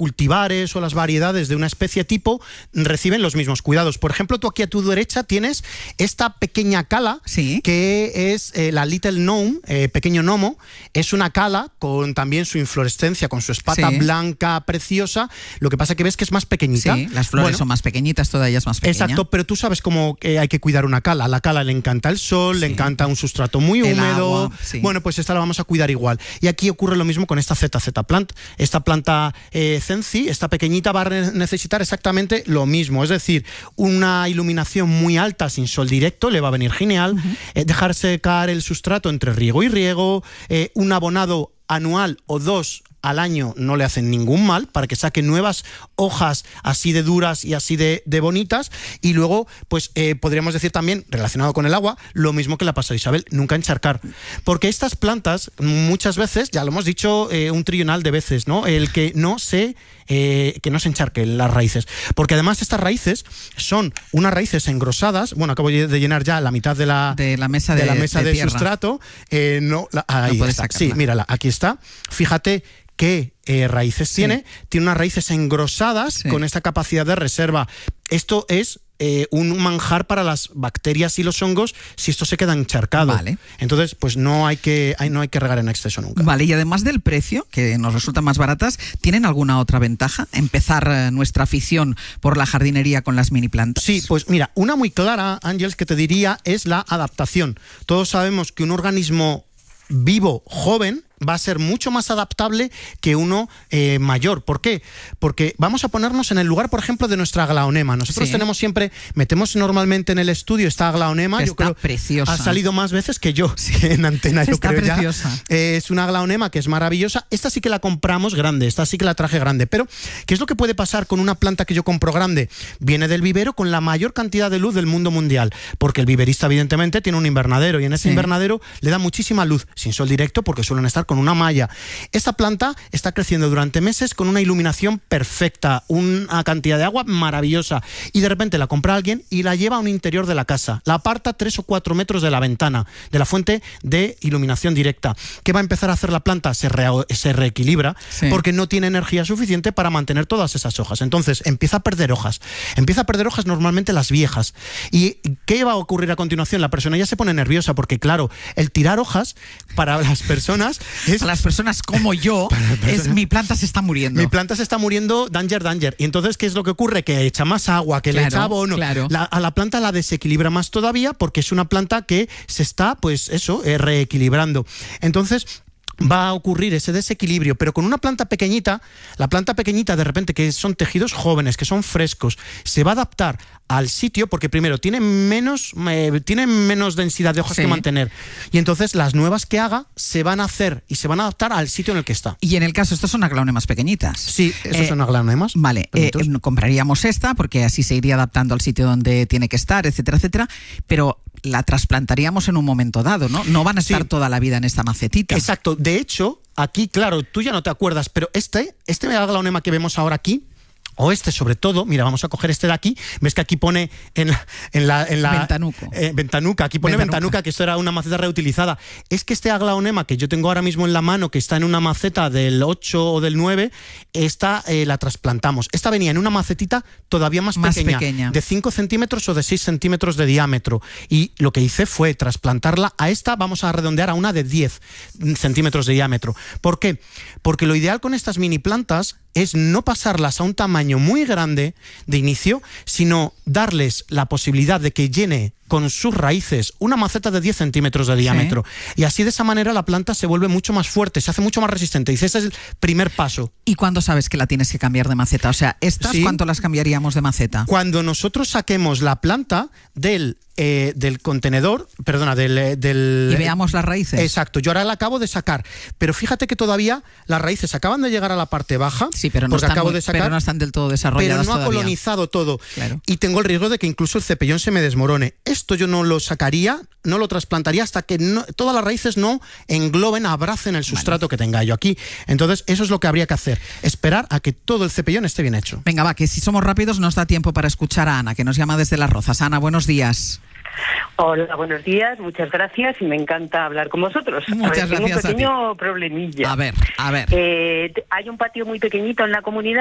cultivares o las variedades de una especie tipo reciben los mismos cuidados. Por ejemplo, tú aquí a tu derecha tienes esta pequeña cala, sí, que es la Little Gnome, pequeño gnomo. Es una cala con también su inflorescencia, con su espata blanca preciosa. Lo que pasa que ves que es más pequeñita. Sí, las flores son más pequeñitas, toda ella es más pequeña. Exacto, pero tú sabes cómo hay que cuidar una cala. A la cala le encanta el sol, le encanta un sustrato muy húmedo. Agua, Bueno, pues esta la vamos a cuidar igual. Y aquí ocurre lo mismo con esta ZZ Plant. Esta planta Zenzi, esta pequeñita, va a necesitar exactamente lo mismo. Es decir, una iluminación muy alta sin sol directo le va a venir genial. Dejar secar el sustrato entre riego y riego. Un abonado anual o 2 al año no le hacen ningún mal, para que saque nuevas hojas así de duras y así de bonitas. Y luego, pues podríamos decir también, relacionado con el agua, lo mismo que le ha pasado a Isabel, nunca encharcar. Porque estas plantas, muchas veces, ya lo hemos dicho un trillonal de veces, ¿no? El que no se encharquen las raíces. Porque además estas raíces son unas raíces engrosadas. Bueno, acabo de llenar ya la mitad de la mesa de sustrato. Ahí está. Sí, mírala, aquí está. Fíjate qué raíces tiene. Tiene unas raíces engrosadas con esta capacidad de reserva. Esto es un manjar para las bacterias y los hongos si esto se queda encharcado. Vale. Entonces, pues no hay que regar en exceso nunca. Vale, y además del precio, que nos resultan más baratas, ¿tienen alguna otra ventaja? Empezar nuestra afición por la jardinería con las mini plantas. Sí, pues mira, una muy clara, Ángeles, que te diría es la adaptación. Todos sabemos que un organismo vivo, joven, va a ser mucho más adaptable que uno mayor. ¿Por qué? Porque vamos a ponernos en el lugar, por ejemplo, de nuestra aglaonema. Nosotros tenemos siempre, metemos normalmente en el estudio esta aglaonema. Que yo está creo preciosa. Ha salido más veces que yo en antena, yo creo preciosa. Ya. Es una aglaonema que es maravillosa. Esta sí que la compramos grande, esta sí que la traje grande. Pero, ¿qué es lo que puede pasar con una planta que yo compro grande? Viene del vivero con la mayor cantidad de luz del mundo mundial. Porque el viverista, evidentemente, tiene un invernadero, y en ese invernadero le da muchísima luz, sin sol directo, porque suelen estar con una malla. Esta planta está creciendo durante meses con una iluminación perfecta, una cantidad de agua maravillosa, y de repente la compra alguien y la lleva a un interior de la casa, la aparta 3 o 4 metros de la ventana, de la fuente de iluminación directa. ¿Qué va a empezar a hacer la planta? Se reequilibra, porque no tiene energía suficiente para mantener todas esas hojas. Entonces empieza a perder hojas. Empieza a perder hojas normalmente las viejas. ¿Y qué va a ocurrir a continuación? La persona ya se pone nerviosa, porque claro, el tirar hojas para las personas es... Para las personas como yo, mi planta se está muriendo. Mi planta se está muriendo, danger. Y entonces, ¿qué es lo que ocurre? Que echa más agua, que le echa abono. A la planta la desequilibra más todavía, porque es una planta que se está, pues eso, reequilibrando. Entonces, va a ocurrir ese desequilibrio, pero con una planta pequeñita, la planta pequeñita de repente, que son tejidos jóvenes, que son frescos, se va a adaptar al sitio, porque primero tiene menos densidad de hojas que mantener, y entonces las nuevas que haga se van a hacer y se van a adaptar al sitio en el que está. Y en el caso, estos son aglaunemas pequeñitas. Sí, estos son aglaunemas. Vale, compraríamos esta, porque así se iría adaptando al sitio donde tiene que estar, etcétera, etcétera, pero la trasplantaríamos en un momento dado, ¿no? No van a estar toda la vida en esta macetita. Exacto. De hecho, aquí, claro, tú ya no te acuerdas, pero este aglaonema que vemos ahora aquí, o este sobre todo, mira, vamos a coger este de aquí, ves que aquí pone en la Ventanuca, aquí pone Ventanuca, que esto era una maceta reutilizada. Es que este aglaonema que yo tengo ahora mismo en la mano, que está en una maceta del 8 o del 9, esta la trasplantamos. Esta venía en una macetita todavía más pequeña, de 5 centímetros o de 6 centímetros de diámetro, y lo que hice fue trasplantarla a esta, vamos a redondear a una de 10 centímetros de diámetro. ¿Por qué? Porque lo ideal con estas mini plantas es no pasarlas a un tamaño muy grande de inicio, sino darles la posibilidad de que llene con sus raíces una maceta de 10 centímetros de diámetro. Y así, de esa manera, la planta se vuelve mucho más fuerte, se hace mucho más resistente. Y ese es el primer paso. ¿Y cuándo sabes que la tienes que cambiar de maceta? O sea, ¿estas cuánto las cambiaríamos de maceta? Cuando nosotros saquemos la planta del contenedor, perdona, y veamos las raíces. Exacto, yo ahora la acabo de sacar, pero fíjate que todavía las raíces acaban de llegar a la parte baja, pero no están del todo desarrolladas, pero no ha colonizado todo, y tengo el riesgo de que incluso el cepellón se me desmorone. Esto yo no lo sacaría, no lo trasplantaría hasta que todas las raíces no engloben, abracen el sustrato que tenga yo aquí. Entonces, eso es lo que habría que hacer, esperar a que todo el cepellón esté bien hecho. Venga, va, que si somos rápidos nos da tiempo para escuchar a Ana, que nos llama desde Las Rozas. Ana, buenos días. Hola, buenos días, muchas gracias, y me encanta hablar con vosotros. Muchas gracias. Tengo un pequeño problemilla. A ver. Hay un patio muy pequeñito en la comunidad.